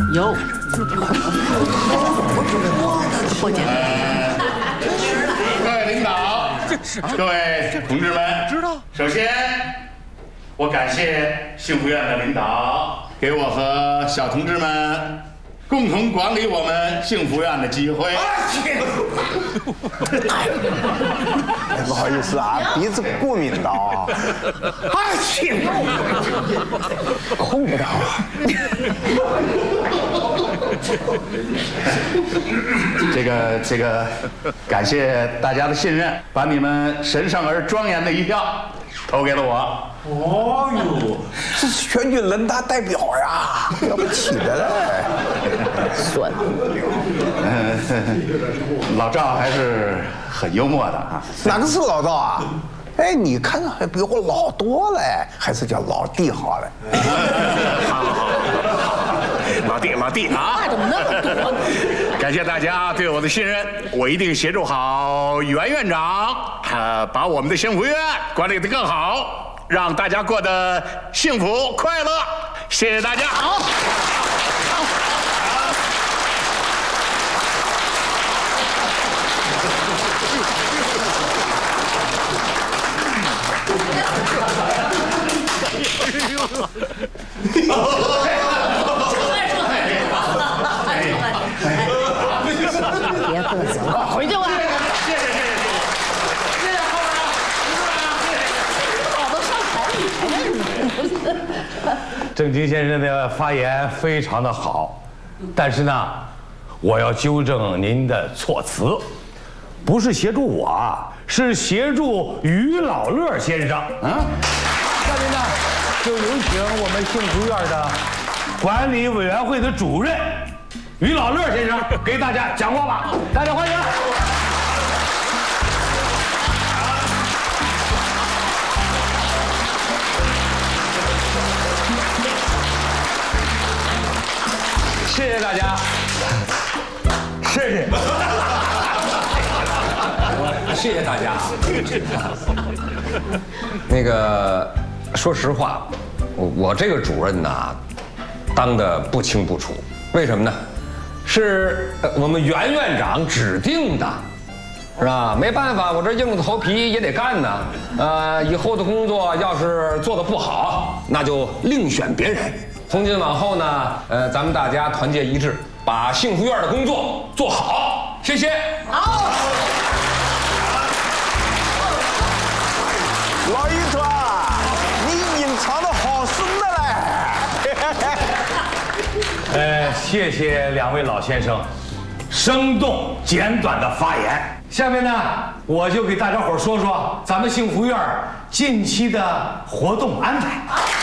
有。不简单。 各位领导，各位同志们， 知道。 首先，我感谢幸福院的领导给我和小同志们共同管理我们幸福院的机会。 不好意思啊，鼻子过敏的啊。 哎，亲， 控不到啊。 这个，感谢大家的信任，把你们神圣而庄严的一票投给了我。 哦呦，这是选举人大代表呀，了不起的嘞！ 酸。 老赵还是很幽默的啊。 哪个是老赵啊？哎，你看着还比我老多嘞，还是叫老弟好嘞。 好，老弟啊！ 话怎么那么多？ 感谢大家对我的信任，我一定协助好袁院长，把我们的幸福院管理得更好，让大家过得幸福快乐。谢谢大家。好。 别嘚瑟，快回去吧。我都上台了。 郑经先生的发言非常的好，但是呢，我要纠正您的措辞，不是协助我，是协助于老乐先生啊。下面呢，就有请我们幸福院的管理委员会的主任于老乐先生给大家讲话吧，大家欢迎。谢谢大家，谢谢，谢谢大家。 那个，说实话，我这个主任呐，当得不清不楚。为什么呢？是我们袁院长指定的，是吧？没办法，我这硬着头皮也得干呢。以后的工作要是做得不好，那就另选别人。从今往后呢，咱们大家团结一致，把幸福院的工作做好。谢谢。 好。 老一川，你隐藏的好深的嘞。 谢谢两位老先生生动简短的发言。下面呢，我就给大家伙说说咱们幸福院近期的活动安排。